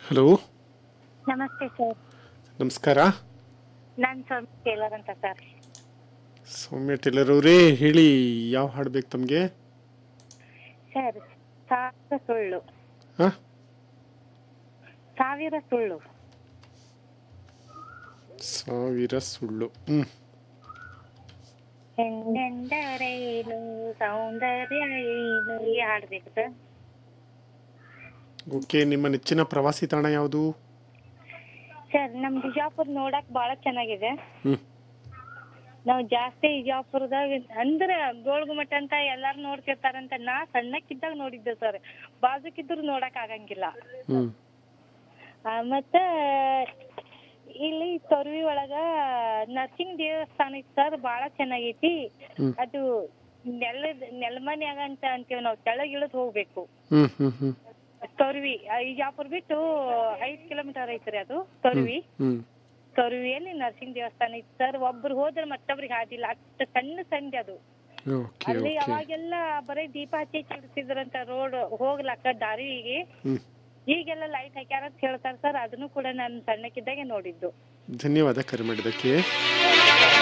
Hello, ನಮಸ್ತೆ sir. ನಮಸ್ಕಾರ. ನಾನು ಸೌಮ್ಯ ಟೇಲರ್ ಅಂತ ಸರ್. ಸೌಮ್ಯ ಟೇಲರ್ ಅವರೇ, ಹೇಳಿ ಯಾವ ಹಾಡು ಬೇಕು ತಮಗೆ? ಸರ್, ಸಾವಿರ ಸುಳ್ಳು. ಹಾಂ, ಸಾವಿರ ಸುಳ್ಳು. ಸಾವಿರ ಸುಳ್ಳು. ಹೆಣ್ಣೆಂದರೇನು ಸೌಂದರ್ಯ ಏನು, ಈ ಹಾಡ್ಬೇಕು ಸರ್. ಓಕೆ. ನಿಮ್ಮ ನೆಚ್ಚಿನ ಪ್ರವಾಸಿ ತಾಣ ಯಾವುದು? ಸರ್, ನಮ್ ಬಿಜಾಪುರ ನೋಡಕ್ ಬಹಳ ಚೆನ್ನಾಗಿದೆ. ಹ್ಞೂ ನಾವು ಜಾಸ್ತಿ ಬಿಜಾಪುರದಾಗ ಅಂದ್ರ ಗೋಳ್ಗುಮಠ ಅಂತ ಎಲ್ಲಾರು ನೋಡ್ತಿರ್ತಾರಂತ. ನಾ ಸಣ್ಣಕ್ಕಿದ್ದಾಗ ನೋಡಿದ್ದೆ ಸರ್. ಬಾಜುಕಿದ್ರು ನೋಡಕ್ ಆಗಂಗಿಲ್ಲ. ಹ್ಞೂ ಮತ್ತ ಇಲ್ಲಿ ತೊರ್ವಿ ಒಳಗ ನರಸಿಂಹ ದೇವಸ್ಥಾನ ಐತಿ ಸರ್, ಬಹಳ ಚೆನ್ನಾಗೈತಿ. ಹ್ಮ್. ಅದು ನೆಲಮನ್ಯಾಗ ಅಂತ ಅಂತೀವಿ ನಾವು, ತೆಳಗ್ ಇಳಿದ್ ಹೋಗ್ಬೇಕು. ಹ್ಞೂ ಹ್ಞೂ ಹ್ಞೂ ತೊರ್ವಿ ಬಿಜಾಪುರ ಬಿಟ್ಟು 5 ಕಿಲೋಮೀಟರ್ ಐತ್ರಿ ಅದು ತೊರ್ವಿ. ಹ್ಞೂ ತೊರ್ವಿಯಲ್ಲಿ ನರಸಿಂಹ ದೇವಸ್ಥಾನ ಐತಿ ಸರ್. ಒಬ್ರು ಹೋದ್ರೆ ಮತ್ತೊಬ್ರಿಗೆ ಹಾದಿಲ್ಲ, ಅಷ್ಟು ಸಣ್ಣ ಸಂಧಿ ಅದು. ಓಕೆ ಅಲ್ಲಿ ಓಕೆ. ಅವಾಗೆಲ್ಲ ಬರೀ ದೀಪ ಹಚ್ಚಿ ಚಿಡಿಸಿದ್ರಂತ ರೋಡ್ ಹೋಗ್ಲಕ್ಕ ದಾರಿಗೆ. ಹ್ಞೂ ಈಗೆಲ್ಲ ಲೈಟ್ ಹಾಕ್ಯಾರ ಅಂತ ಹೇಳ್ತಾರ ಸರ್. ಅದನ್ನು ಕೂಡ ನಾನು ಸಣ್ಣಕ್ಕಿದ್ದಾಗೆ ನೋಡಿದ್ದು. ಧನ್ಯವಾದ ಕರೆ ಮಾಡಿದ್ದಕ್ಕೆ.